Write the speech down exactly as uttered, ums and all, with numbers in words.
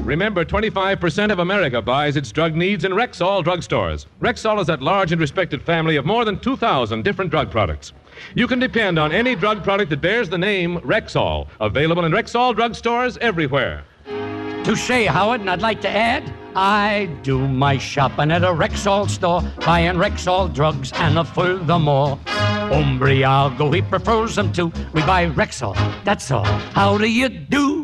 Remember, twenty-five percent of America buys its drug needs in Rexall drugstores. Rexall is that large and respected family of more than two thousand different drug products. You can depend on any drug product that bears the name Rexall. Available in Rexall drugstores everywhere. Touché, Howard, and I'd like to add, I do my shopping at a Rexall store, buying Rexall drugs and a furthermore. Umbriago, he prefers them too. We buy Rexall, that's all. How do you do?